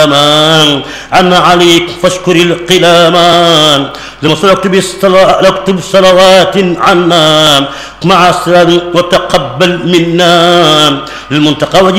عنا عليك فاشكر القلامان لمصر اكتب صلوات عنا مع السلام وتقبل منا للمنتقى